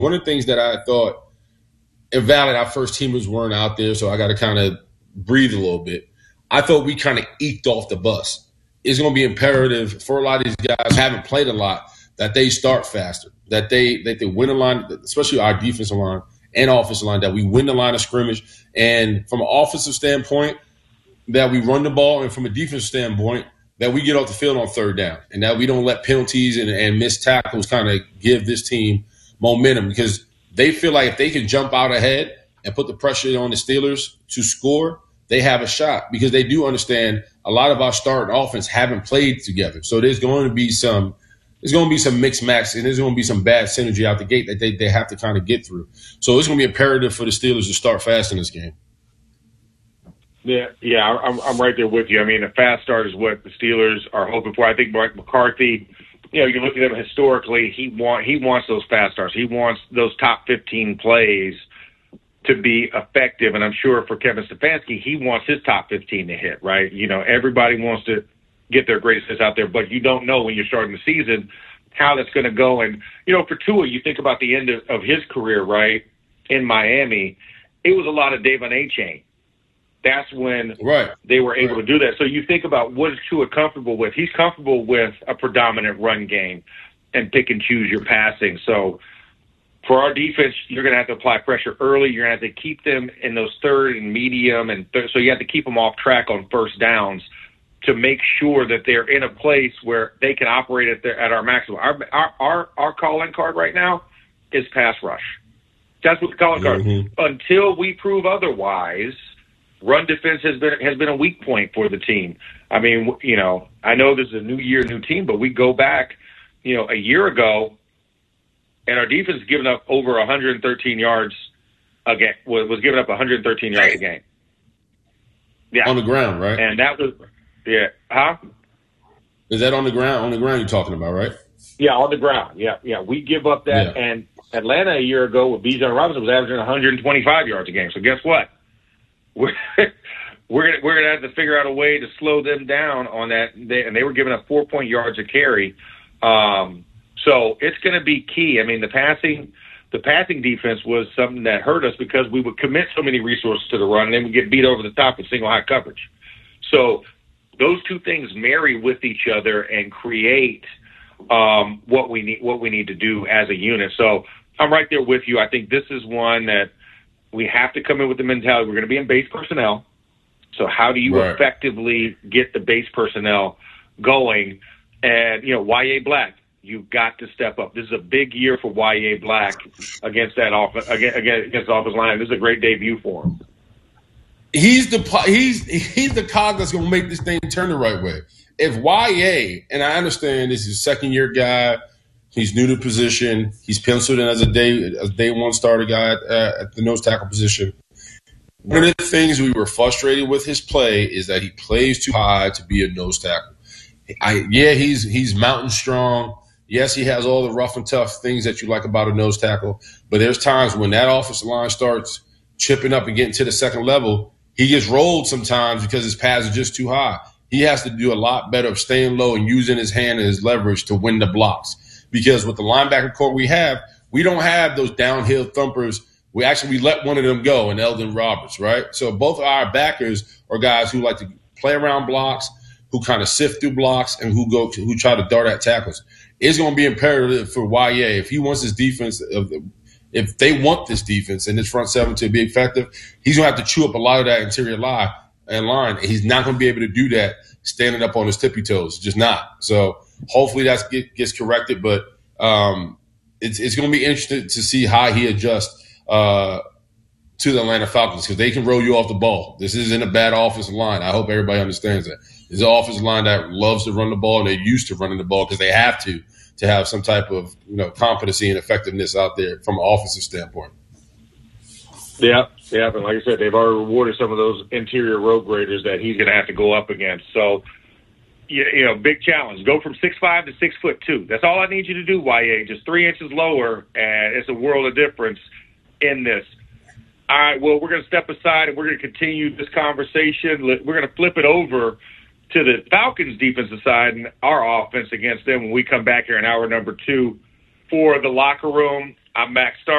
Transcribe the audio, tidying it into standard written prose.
One of the things that I thought, and valid, our first teamers weren't out there, so I got to kind of breathe a little bit. I thought we kind of eked off the bus. It's going to be imperative for a lot of these guys who haven't played a lot that they start faster, that they win a line, especially our defensive line and offensive line, that we win the line of scrimmage. And from an offensive standpoint, that we run the ball, and from a defensive standpoint, that we get off the field on third down, and that we don't let penalties and missed tackles kind of give this team momentum, because they feel like if they can jump out ahead and put the pressure on the Steelers to score, they have a shot, because they do understand a lot of our starting offense haven't played together. So there's going to be some mixed match, and there's going to be some bad synergy out the gate that they have to kind of get through. So it's going to be imperative for the Steelers to start fast in this game. Yeah, I'm right there with you. I mean, a fast start is what the Steelers are hoping for. I think Mike McCarthy, you look at him historically, he wants those fast starts. He wants those top 15 plays to be effective, and I'm sure for Kevin Stefanski, he wants his top 15 to hit, right? Everybody wants to get their greatest hits out there, but you don't know when you're starting the season how that's going to go. And, for Tua, you think about the end of his career, right, in Miami, it was a lot of Davon A-Chain. That's when they were able to do that. So you think about what is Tua comfortable with. He's comfortable with a predominant run game and pick and choose your passing. So for our defense, you're going to have to apply pressure early. You're going to have to keep them in those third and medium. So you have to keep them off track on first downs to make sure that they're in a place where they can operate at our maximum. Our calling card right now is pass rush. That's what the calling card is. Until we prove otherwise, run defense has been a weak point for the team. I mean, I know this is a new year, new team, but we go back, a year ago, and our defense is giving up over 113 yards a game. Was giving up 113 yards a game. Yeah, on the ground, right? And that was, Is that on the ground? On the ground, you're talking about, right? Yeah, on the ground. Yeah. We give up that, and Atlanta a year ago with Bijan Robinson was averaging 125 yards a game. So guess what? We're gonna have to figure out a way to slow them down on that. They were giving up 4 yards a carry, so it's going to be key. I mean, the passing defense was something that hurt us because we would commit so many resources to the run, and then we get beat over the top with single high coverage. So those two things marry with each other and create what we need to do as a unit. So I'm right there with you. I think this is one that we have to come in with the mentality we're going to be in base personnel. So how do you effectively get the base personnel going? And, Y.A. Black, you've got to step up. This is a big year for Y.A. Black against that against the offensive line. This is a great debut for him. He's the cog that's going to make this thing turn the right way. If Y.A., and I understand this is a second-year guy, he's new to the position. He's penciled in as a day one starter guy at the nose tackle position. One of the things we were frustrated with his play is that he plays too high to be a nose tackle. He's mountain strong. Yes, he has all the rough and tough things that you like about a nose tackle. But there's times when that offensive line starts chipping up and getting to the second level, he gets rolled sometimes because his pads are just too high. He has to do a lot better of staying low and using his hand and his leverage to win the blocks. Because with the linebacker core we don't have those downhill thumpers. We let one of them go in Eldon Roberts, right? So both of our backers are guys who like to play around blocks, who kind of sift through blocks, and who try to dart at tackles. It's going to be imperative for YA if he wants his defense. If they want this defense and this front seven to be effective, he's going to have to chew up a lot of that interior line. He's not going to be able to do that standing up on his tippy toes. Just not. So hopefully that gets corrected. But it's going to be interesting to see how he adjusts to the Atlanta Falcons, because they can roll you off the ball. This isn't a bad offensive line. I hope everybody understands that. It's an offensive line that loves to run the ball, and they're used to running the ball because they have to have some type of competency and effectiveness out there from an offensive standpoint. Yeah, and like I said, they've already rewarded some of those interior road graders that he's going to have to go up against. So, big challenge. Go from 6'5" to 6'2". That's all I need you to do, YA. Just 3 inches lower, and it's a world of difference in this. All right, well, we're going to step aside, and we're going to continue this conversation. We're going to flip it over to the Falcons' defensive side and our offense against them when we come back here in hour number 2 for the locker room. I'm Max Star.